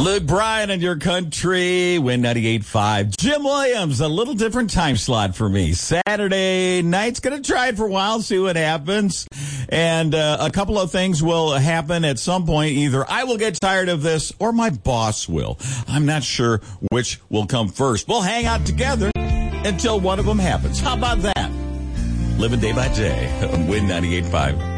Luke Bryan in your country, Win 98.5. Jim Williams, a little different time slot for me. Saturday night's going to try it for a while, see what happens. And a couple of things will happen at some point. Either I will get tired of this or my boss will. I'm not sure which will come first. We'll hang out together until one of them happens. How about that? Living day by day on Win 98.5.